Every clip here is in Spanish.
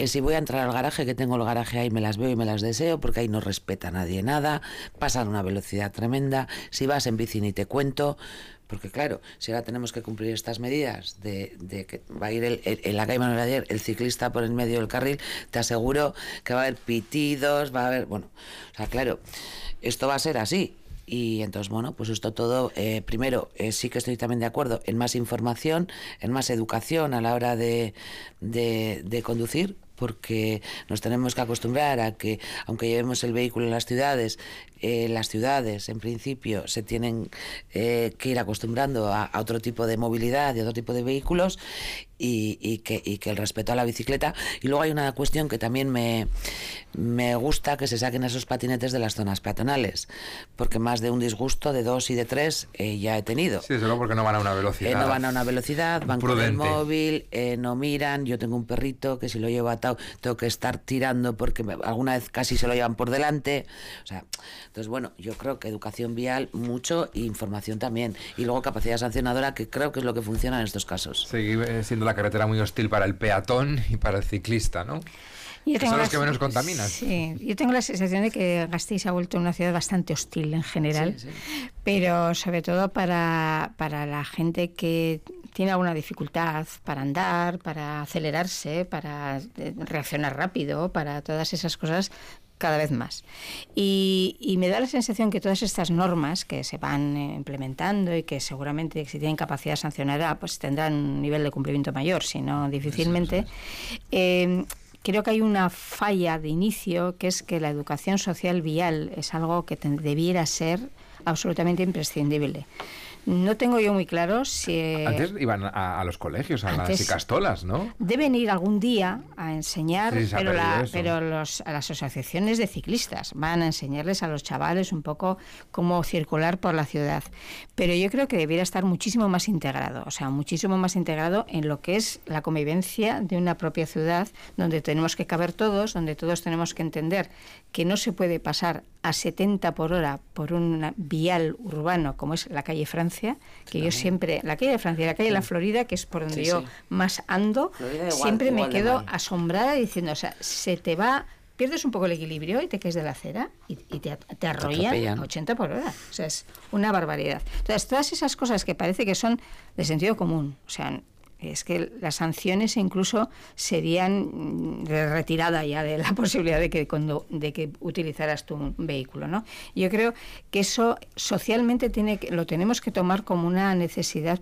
si voy a entrar al garaje, que tengo el garaje ahí, me las veo y me las deseo, porque ahí no respeta nadie nada, pasan a una velocidad tremenda. Si vas en bici ni te cuento, porque claro, si ahora tenemos que cumplir estas medidas de que va a ir en la calle Manuel Ayer el ciclista por el medio del carril, te aseguro que va a haber pitidos, va a haber, bueno, o sea, claro, esto va a ser así. Y entonces, bueno, pues esto todo, primero, sí que estoy también de acuerdo en más información, en más educación a la hora de conducir, porque nos tenemos que acostumbrar a que, aunque llevemos el vehículo en las ciudades en principio se tienen que ir acostumbrando a otro tipo de movilidad y a otro tipo de vehículos, y que el respeto a la bicicleta. Y luego hay una cuestión que también me gusta, que se saquen esos patinetes de las zonas peatonales, porque más de un disgusto de 2 y de 3 ya he tenido. Sí, desde luego, porque no van a una velocidad. No van a una velocidad, van prudente. Con el móvil, no miran. Yo tengo un perrito que si lo llevo atado tengo que estar tirando porque alguna vez casi se lo llevan por delante. O sea, entonces bueno, yo creo que educación vial mucho, e información también, y luego capacidad sancionadora, que creo que es lo que funciona en estos casos. Sigue siendo la carretera muy hostil para el peatón y para el ciclista, ¿no? Son los que menos contaminan. Sí, yo tengo la sensación de que Gasteiz se ha vuelto una ciudad bastante hostil en general, sí. Pero sobre todo para la gente que tiene alguna dificultad para andar, para acelerarse, para reaccionar rápido, para todas esas cosas, cada vez más. Y me da la sensación que todas estas normas que se van implementando y que seguramente si tienen capacidad sancionadora pues tendrán un nivel de cumplimiento mayor, si no difícilmente, creo que hay una falla de inicio, que es que la educación social vial es algo que debiera ser absolutamente imprescindible. No tengo yo muy claro si... Antes iban a los colegios, a las icastolas, ¿no? Deben ir algún día a enseñar, sí, pero a las asociaciones de ciclistas van a enseñarles a los chavales un poco cómo circular por la ciudad. Pero yo creo que debiera estar muchísimo más integrado, o sea, muchísimo más integrado en lo que es la convivencia de una propia ciudad, donde tenemos que caber todos, donde todos tenemos que entender que no se puede pasar a 70 por hora por un vial urbano como es la calle Francia, que yo siempre, la calle de Francia y la calle de la Florida, que es por donde yo más ando, siempre me quedo asombrada diciendo, o sea, pierdes un poco el equilibrio y te caes de la acera y te arrollan a 80 por hora. O sea, es una barbaridad. Entonces, todas esas cosas que parece que son de sentido común, o sea, es que las sanciones incluso serían de retirada ya de la posibilidad de que utilizaras tu vehículo, ¿no? Yo creo que eso socialmente lo tenemos que tomar como una necesidad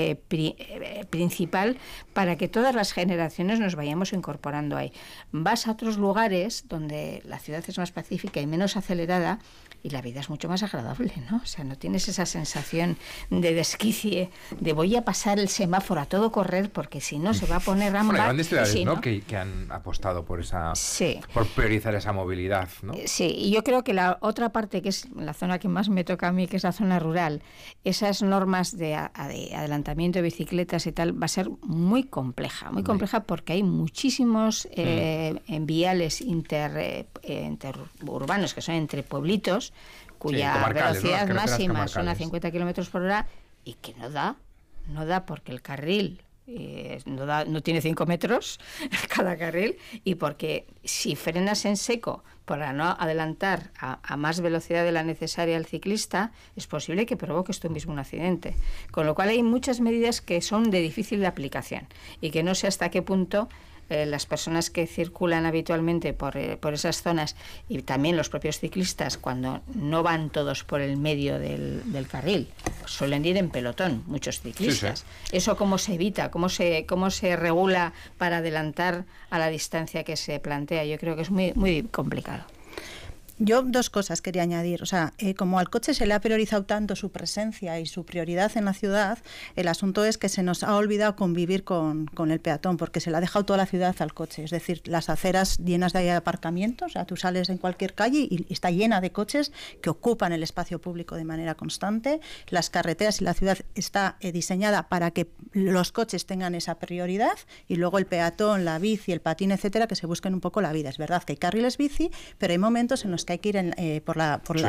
principal para que todas las generaciones nos vayamos incorporando ahí. Vas a otros lugares donde la ciudad es más pacífica y menos acelerada y la vida es mucho más agradable, ¿no? O sea, no tienes esa sensación de desquicie, de voy a pasar el semáforo a todo correr porque si no se va a poner ámbar. Bueno, hay grandes ciudades, ¿no? Que han apostado por por priorizar esa movilidad, ¿no? Sí, y yo creo que la otra parte, que es la zona que más me toca a mí, que es la zona rural, esas normas de adelantamiento de bicicletas y tal, va a ser muy compleja porque hay muchísimos viales interurbanos, que son entre pueblitos, cuya velocidad máxima son a 50 kilómetros por hora y que no da porque el carril no tiene 5 metros cada carril, y porque si frenas en seco para no adelantar a más velocidad de la necesaria al ciclista, es posible que provoques tú mismo un accidente. Con lo cual hay muchas medidas que son de difícil aplicación y que no sé hasta qué punto las personas que circulan habitualmente por esas zonas, y también los propios ciclistas, cuando no van todos por el medio del carril, pues suelen ir en pelotón muchos ciclistas. Sí, sí. Eso cómo se evita, cómo se regula para adelantar a la distancia que se plantea, yo creo que es muy, muy complicado. Yo 2 cosas quería añadir. O sea, como al coche se le ha priorizado tanto su presencia y su prioridad en la ciudad, el asunto es que se nos ha olvidado convivir con el peatón, porque se le ha dejado toda la ciudad al coche. Es decir, las aceras llenas de aparcamientos, o sea, tú sales en cualquier calle y está llena de coches que ocupan el espacio público de manera constante. Las carreteras y la ciudad está diseñada para que los coches tengan esa prioridad, y luego el peatón, la bici, el patín, etcétera, que se busquen un poco la vida. Es verdad que hay carriles bici, pero hay momentos en los que hay que ir por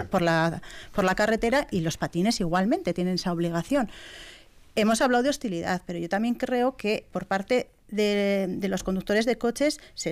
la carretera, y los patines igualmente tienen esa obligación. Hemos hablado de hostilidad, pero yo también creo que por parte de los conductores de coches se